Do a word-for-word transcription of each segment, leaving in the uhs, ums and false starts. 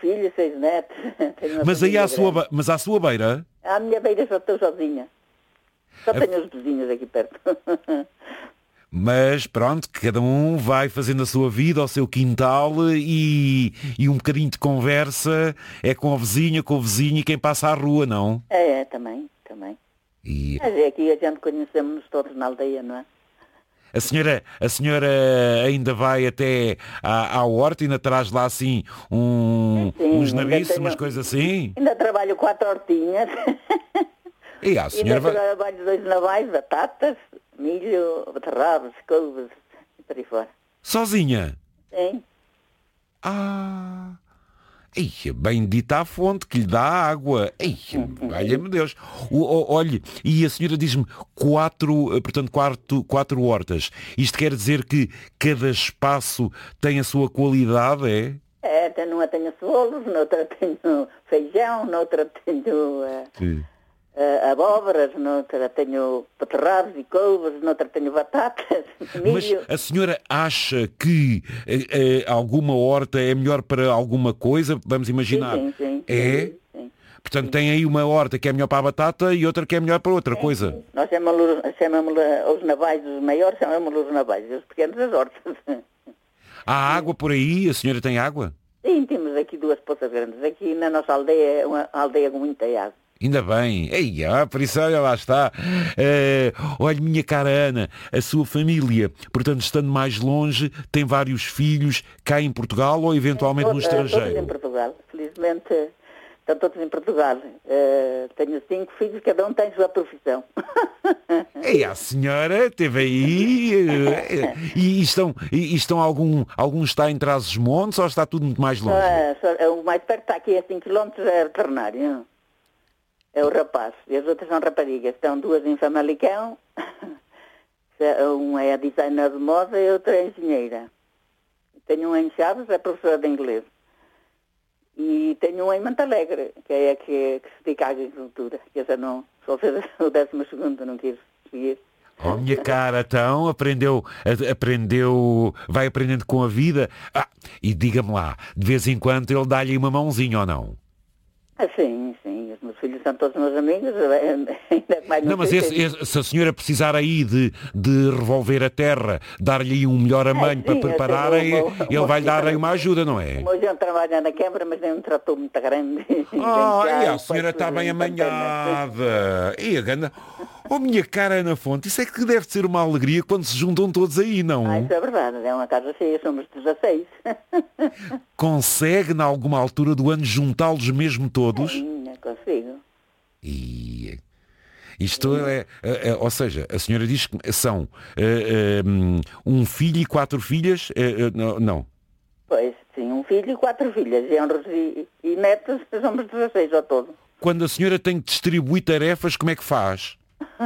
filhos, seis netos. Tenho uma Mas aí família à sua, grande. be- mas à sua beira, À minha beira só estou sozinha. Só A- tenho os vizinhos aqui perto. mas pronto, cada um vai fazendo a sua vida ao seu quintal e, e um bocadinho de conversa é com a vizinha, com o vizinho e quem passa à rua, não? É, é, também, também. E Mas é aqui a gente conhecemos-nos todos na aldeia, não é? a senhora, a senhora ainda vai até à, à horta e ainda traz lá assim um, Sim, uns ainda nabiços, tenho- umas coisas assim? Ainda trabalho quatro hortinhas. E a Ainda senhora vai... trabalho dois navais, batatas, milho, beterrabas, couves e por aí fora. sozinha? Sim. Ah... Ei, bendita a fonte que lhe dá água. Ei, valha-me Deus. O, o, olhe, e a senhora diz-me quatro, eh, portanto, quatro, quatro hortas. Isto quer dizer que cada espaço tem a sua qualidade, é? É, tem- numa tenho solos, noutra tenho feijão, noutra tenho eh, eh, abóboras, noutra tenho beterrabas e couves, noutra tenho batatas, Mas milho. a senhora acha que eh, eh, alguma horta é melhor para alguma coisa? Vamos imaginar. Sim, sim, sim. É? Sim, sim. Portanto, tem aí uma horta que é melhor para a batata e outra que é melhor para outra coisa. Nós chamamos, chamamos os navais, os maiores chamamos os navais, e os pequenos as hortas. Há água por aí? A senhora tem água? Sim, temos aqui duas poças grandes. Aqui na nossa aldeia é uma aldeia com muita água. Ainda bem. Ei, ah, por isso, olha, lá está. Eh, olha, minha cara Ana, a sua família, portanto, estando mais longe, tem vários filhos cá em Portugal ou eventualmente no Todos- eh, Todos em estrangeiro? Portugal. Felizmente estão todos em Portugal. Eh, tenho cinco filhos, cada um tem sua profissão. Ei, a senhora teve aí. eh, e estão, e estão algum, algum está em Trás-os-Montes ou está tudo muito mais longe? Ah, só- é o mais perto está aqui a cinco quilómetros, é veterinário. É o rapaz. E as outras são raparigas. Estão duas em Famalicão. Uma é a designer de moda e a outra é engenheira. Tenho uma em Chaves, é professora de inglês. E tenho uma em Montalegre, que é a que, que se dedica à agricultura. Que essa não, só fez o décimo segundo, não quis seguir. Oh, minha cara, então, aprendeu, a- aprendeu, vai aprendendo com a vida. Ah, e diga-me lá, de vez em quando ele dá-lhe uma mãozinha ou não? Ah, sim, sim. Os meus filhos são todos meus amigos. Ainda mais Não, mas esse- esse- se a senhora precisar aí de, de revolver a terra, dar-lhe aí um melhor amanho sim, para eu preparar, tenho aí, uma- uma- ele vai-lhe dar aí uma ajuda, não é? O meu irmão trabalha na Câmara, mas tem um trator muito grande. Ah, Vem cá e a e senhora faz está tudo bem em Santana. amanhada. E a ganda... Oh, minha cara Ana Fonte, isso é que deve ser uma alegria quando se juntam todos aí, não? Ah, isso é verdade. É uma casa cheia, somos dezasseis. Consegue, em alguma altura do ano, juntá-los mesmo todos? Sim, não consigo. E isto é, é- é- ou seja, a senhora diz que são é, é, um filho e quatro filhas, é, é, não, não. Pois, sim, um filho e quatro filhas. Genros e, e netos, somos dezasseis ao todo. Quando a senhora tem que distribuir tarefas, como é que faz?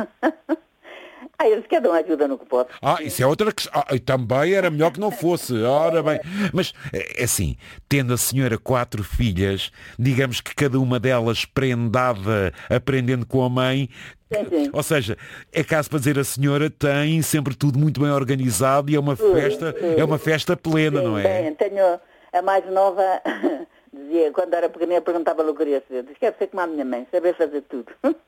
Ah, eles cada um ajuda no que pode. Ah, isso é outra questão. Ah, e também era melhor que não fosse. Ora bem. Mas, é assim, tendo a senhora quatro filhas, digamos que cada uma delas prendada, aprendendo com a mãe, Sim, sim. ou seja, é caso para dizer a senhora tem sempre tudo muito bem organizado e é uma festa, é uma festa plena, Sim, não é? bem, tenho a mais nova, dizia, quando era pequenina, perguntava o que queria ser. Diz, quero ser como a minha mãe, saber fazer tudo.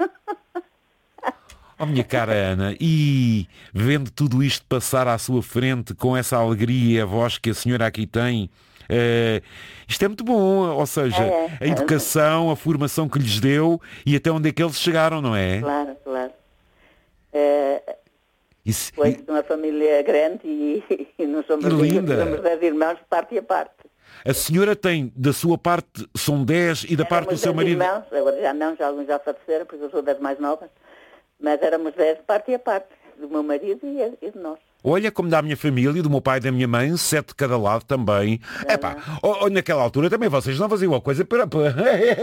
Oh, minha cara Ana, e vendo tudo isto passar à sua frente com essa alegria e a voz que a senhora aqui tem, eh, isto é muito bom, ou seja, É, é. a educação, a formação que lhes deu e até onde é que eles chegaram, não é? Claro, claro. É, Isso, pois, de uma família grande e, e não somos E linda. ricos, somos dez irmãos, parte a parte. a senhora tem, da sua parte, são dez e da parte do Éramos seu dez marido... irmãos, agora já não, já alguns já faleceram, porque eu sou das mais novas, mas éramos dez, parte a parte, do meu marido e, e de nós. Olha, como da minha família, do meu pai e da minha mãe, sete de cada lado também. É pá, naquela altura também vocês não faziam a coisa para... Não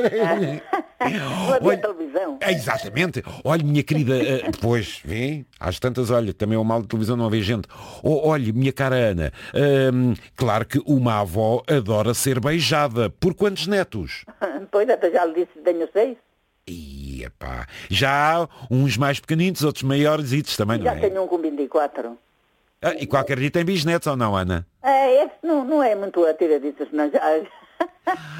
havia Olha, televisão. é, exatamente. Olha, minha querida, eh, pois, vê, às tantas, olha, também é o mal de televisão não haver gente. Oh, olha, minha cara Ana, hum, claro que uma avó adora ser beijada. Por quantos netos? Pois, até já lhe disse, tenho seis. E, epá, já há uns mais pequenitos, outros maiores também, não Já é? tenho um com vinte e quatro. Ah, e qualquer dia tem bisnetos ou não, Ana? É, esse não, não é muito a tiradiças, não. Já,